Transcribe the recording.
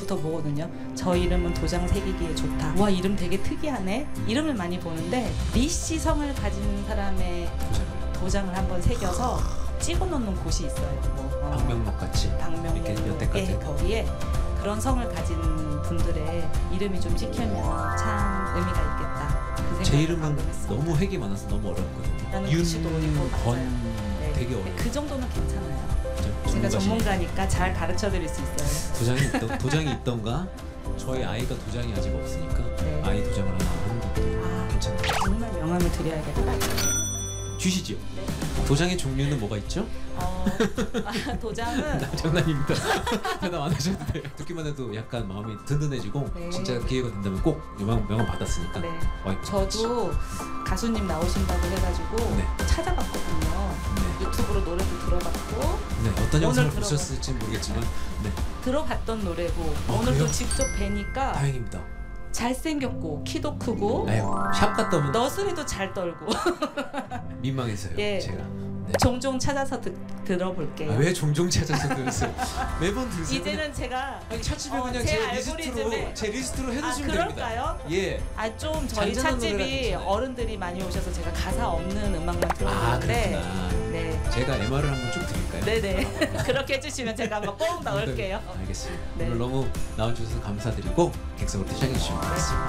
그때부터 보거든요. 저 이름은 도장 새기기에 좋다. 와, 이름 되게 특이하네. 이름을 많이 보는데 리씨 성을 가진 사람의 도장을 한번 새겨서 찍어놓는 곳이 있어요. 뭐, 방명록 같이 방명록 이렇게 여태까지 거기에 그런 성을 가진 분들의 이름이 좀 찍히면 참 의미가 있겠다. 그 제 이름은 방금 했습니다. 너무 획이 많아서 너무 어렵거든요. 나는 글씨도 어렵고 윤권 네. 되게 어려워요. 그 정도는 괜찮아요. 제가 전문가시- 전문가니까 잘 가르쳐 드릴 수 있어요. 도장이 있던가 저희 아이가 도장이 아직 없으니까 네. 아이 도장을 하나 하는 것도 괜찮아요. 정말 명함을 드려야겠다. 주시죠. 도장의 종류는 뭐가 있죠? 도장은 장난입니다. 장난 안 하셔도 돼요. 듣기만 해도 약간 마음이 든든해지고 네. 진짜 기회가 된다면 꼭 명함 받았으니까 네. 와이프 저도 가수님 나오신다고 해가지고 네. 찾아봤거든요. 네. 유튜브로 노래도 들어봤고 네, 어떤 영상을 오늘 보셨을지 모르겠지만 네, 들어봤던 노래고 오늘도 그래요? 직접 뵈니까 다행입니다. 잘생겼고 키도 크고 네, 샵 갔다 오면 너스리도 잘 떨고 민망해서요. 예. 제가 네. 종종 찾아서 들어볼게요. 왜 종종 찾아서 들으세요? 매번 들으세요. 이제는 제가 아니, 찻집에 그냥 제 제 리스트로 해두시면 됩니다. 그럴까요? 예. 좀 저희 잔잔한 노래가 찻집이 괜찮아요. 어른들이 많이 오셔서 제가 가사 없는 음악만 아 틀어드리는데 그렇구나. 네. 제가 MR을 한번 쭉 드릴까요? 네네. 그렇게 해주시면 제가 한번 꼭 넣을게요. 알겠습니다. 네. 오늘 너무 나와주셔서 감사드리고 객석으로 시작해 주시면 되겠습니다.